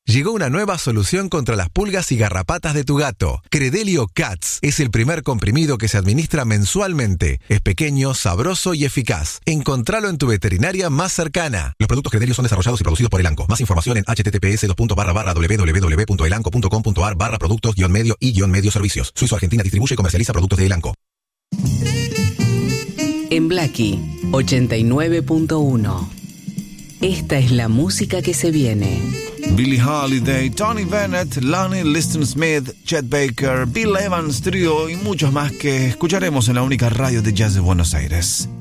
Llegó una nueva solución contra las pulgas y garrapatas de tu gato. Credelio Cats es el primer comprimido que se administra mensualmente. Es pequeño, sabroso y eficaz. Encontralo en tu veterinaria más cercana. Los productos Credelio son desarrollados y producidos por Elanco. Más información en https://www.elanco.com.ar/productos-medio y-medio servicios. Suizo Argentina distribuye y comercializa productos de Elanco. En Blackie 89.1. Esta es la música que se viene. Billie Holiday, Tony Bennett, Lonnie Liston Smith, Chet Baker, Bill Evans Trio y muchos más que escucharemos en la única radio de jazz de Buenos Aires.